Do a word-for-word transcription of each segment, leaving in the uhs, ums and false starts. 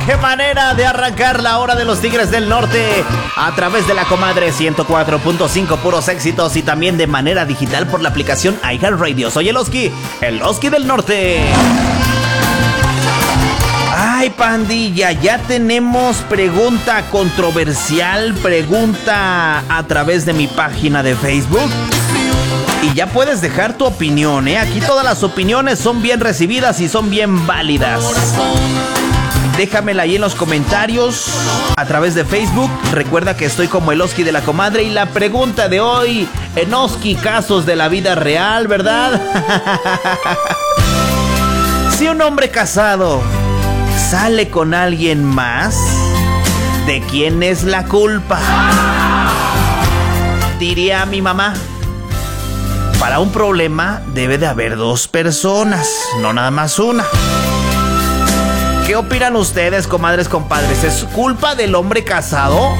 qué manera de arrancar la hora de los Tigres del Norte a través de la Comadre ciento cuatro punto cinco, puros éxitos, y también de manera digital por la aplicación iHeartRadio. Soy el Oski, el Oski del Norte. Ay, pandilla, ya tenemos pregunta controversial, pregunta a través de mi página de Facebook. Y ya puedes dejar tu opinión, ¿eh? Aquí todas las opiniones son bien recibidas y son bien válidas. Déjamela ahí en los comentarios a través de Facebook. Recuerda que estoy como el Oski de la Comadre. Y la pregunta de hoy, en Oski, casos de la vida real, ¿verdad? Si un hombre casado sale con alguien más, ¿de quién es la culpa? Diría mi mamá, para un problema debe de haber dos personas, no nada más una. ¿Qué opinan ustedes, comadres, compadres? ¿Es culpa del hombre casado?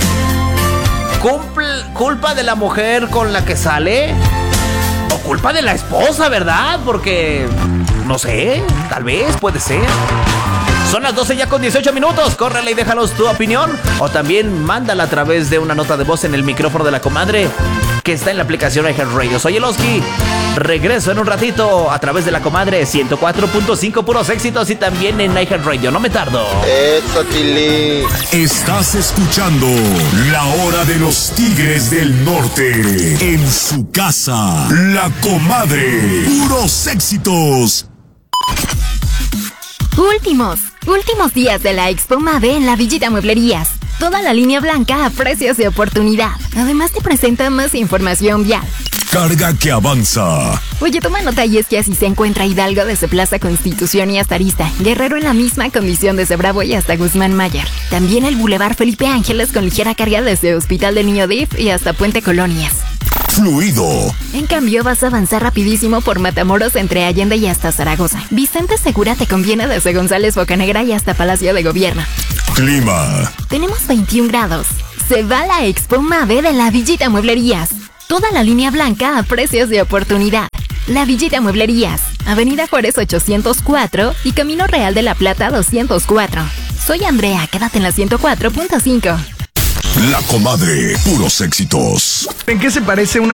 ¿Culpa de la mujer con la que sale? ¿O culpa de la esposa, verdad? Porque, no sé, tal vez, puede ser. Son las doce ya con dieciocho minutos. Córrele y déjanos tu opinión. O también mándala a través de una nota de voz en el micrófono de la Comadre, que está en la aplicación iHeartRadio. Soy el Oski. Regreso en un ratito a través de la Comadre ciento cuatro punto cinco, puros éxitos, y también en iHeartRadio. No me tardo. Eso, Chili. Estás escuchando la hora de los Tigres del Norte. En su casa, la Comadre. Puros éxitos. Últimos, últimos días de la Expo Mave en la Villita Mueblerías. Toda la línea blanca a precios de oportunidad. Además te presenta más información vial. Carga que avanza. Oye, toma nota, y es que así se encuentra Hidalgo desde Plaza Constitución y hasta Arista. Guerrero en la misma condición desde Bravo y hasta Guzmán Mayer. También el Boulevard Felipe Ángeles con ligera carga desde Hospital del Niño D I F y hasta Puente Colonias. Fluido. En cambio, vas a avanzar rapidísimo por Matamoros entre Allende y hasta Zaragoza. Vicente Segura te conviene desde González Bocanegra y hasta Palacio de Gobierno. Clima. Tenemos veintiún grados. Se va la Expo Mave de la Villita Mueblerías. Toda la línea blanca a precios de oportunidad. La Villita Mueblerías, Avenida Juárez ochocientos cuatro y Camino Real de la Plata doscientos cuatro. Soy Andrea, quédate en la ciento cuatro punto cinco. La Comadre, puros éxitos. ¿En qué se parece una